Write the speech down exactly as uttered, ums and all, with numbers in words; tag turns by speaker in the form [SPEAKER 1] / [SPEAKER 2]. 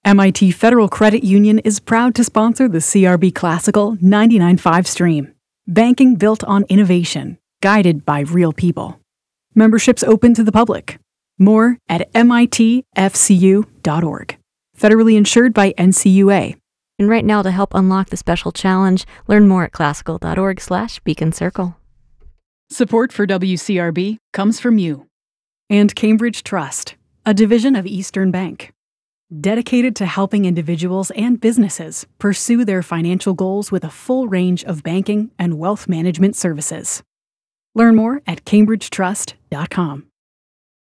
[SPEAKER 1] M I T Federal Credit Union is proud to sponsor the C R B Classical ninety-nine point five stream. Banking built on innovation, guided by real people. Memberships open to the public. More at M I T F C U dot org. Federally insured by N C U A.
[SPEAKER 2] And right now, to help unlock the special challenge, learn more at classical dot org slash beacon circle.
[SPEAKER 1] Support for W C R B comes from you. And Cambridge Trust, a division of Eastern Bank. Dedicated to helping individuals and businesses pursue their financial goals with a full range of banking and wealth management services. Learn more at cambridge trust dot com.